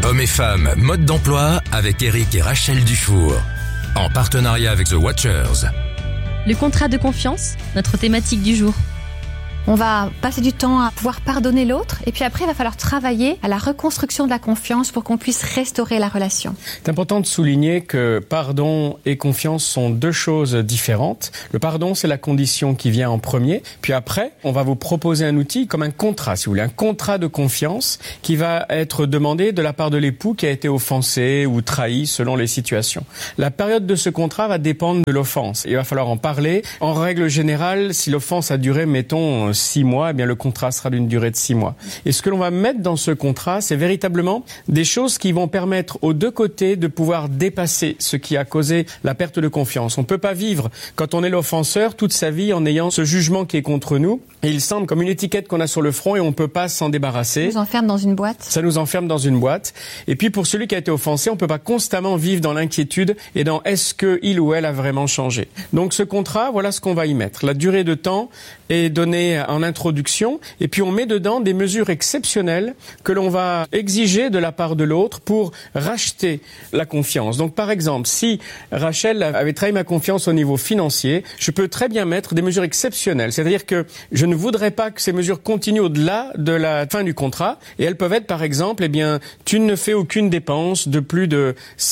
Hommes et femmes, mode d'emploi avec Eric et Rachel Dufour. En partenariat avec The Watchers. Le contrat de confiance, notre thématique du jour. On va passer du temps à pouvoir pardonner l'autre et puis après il va falloir travailler à la reconstruction de la confiance pour qu'on puisse restaurer la relation. C'est important de souligner que pardon et confiance sont deux choses différentes. Le pardon, c'est la condition qui vient en premier. Puis après, on va vous proposer un outil comme un contrat, si vous voulez, un contrat de confiance qui va être demandé de la part de l'époux qui a été offensé ou trahi selon les situations. La période de ce contrat va dépendre de l'offense. Il va falloir en parler. En règle générale, si l'offense a duré, mettons, 6 mois, eh bien le contrat sera d'une durée de 6 mois. Et ce que l'on va mettre dans ce contrat, c'est véritablement des choses qui vont permettre aux deux côtés de pouvoir dépasser ce qui a causé la perte de confiance. On ne peut pas vivre, quand on est l'offenseur, toute sa vie en ayant ce jugement qui est contre nous. Et il semble comme une étiquette qu'on a sur le front et on ne peut pas s'en débarrasser. Ça nous enferme dans une boîte. Ça nous enferme dans une boîte. Et puis pour celui qui a été offensé, on ne peut pas constamment vivre dans l'inquiétude et dans est-ce que il ou elle a vraiment changé. Donc ce contrat, voilà ce qu'on va y mettre. La durée de temps est donnée en introduction et puis on met dedans des mesures exceptionnelles que l'on va exiger de la part de l'autre pour racheter la confiance. Donc par exemple, si Rachel avait trahi ma confiance au niveau financier, je peux très bien mettre des mesures exceptionnelles. C'est-à-dire que je ne voudrais pas que ces mesures continuent au-delà de la fin du contrat et elles peuvent être par exemple, eh bien, tu ne fais aucune dépense de plus de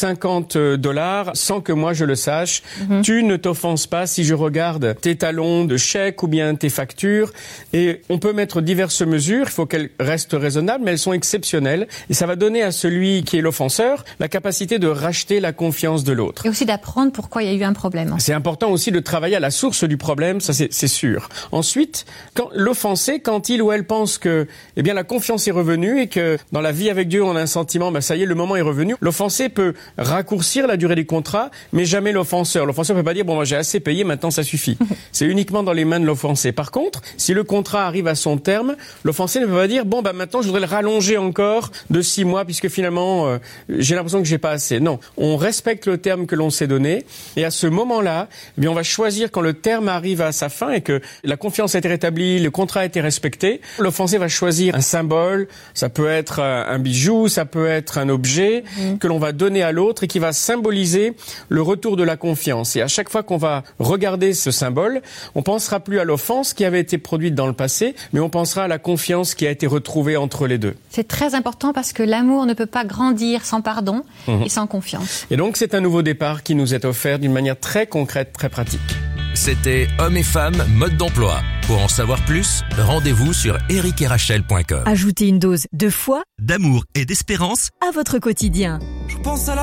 $50 sans que moi je le sache. Tu ne t'offenses pas si je regarde tes talons de chèque ou bien tes factures. Et on peut mettre diverses mesures, il faut qu'elles restent raisonnables, mais elles sont exceptionnelles. Et ça va donner à celui qui est l'offenseur la capacité de racheter la confiance de l'autre. Et aussi d'apprendre pourquoi il y a eu un problème. C'est important aussi de travailler à la source du problème, ça c'est sûr. Ensuite, quand l'offensé, quand il ou elle pense que eh bien la confiance est revenue et que dans la vie avec Dieu on a un sentiment, ça y est, le moment est revenu, l'offensé peut raccourcir la durée du contrat, mais jamais l'offenseur. L'offenseur peut pas dire, bon, moi j'ai assez payé, maintenant ça suffit. C'est uniquement dans les mains de l'offensé. Par contre, si le contrat arrive à son terme, l'offensé ne peut pas dire, bon, maintenant je voudrais le rallonger encore de 6 mois puisque finalement j'ai l'impression que j'ai pas assez. Non, on respecte le terme que l'on s'est donné et à ce moment-là, eh bien on va choisir quand le terme arrive à sa fin et que la confiance a été rétablie, le contrat a été respecté, l'offensé va choisir un symbole, ça peut être un bijou, ça peut être un objet que l'on va donner à l'autre et qui va symboliser le retour de la confiance. Et à chaque fois qu'on va regarder ce symbole, on pensera plus à l'offense qui avait été produite dans le passé, mais on pensera à la confiance qui a été retrouvée entre les deux. C'est très important parce que l'amour ne peut pas grandir sans pardon et sans confiance. Et donc c'est un nouveau départ qui nous est offert d'une manière très concrète, très pratique. C'était Hommes et femmes, mode d'emploi. Pour en savoir plus, rendez-vous sur ericetRachel.com. Ajoutez une dose de foi, d'amour et d'espérance à votre quotidien. Je pense à la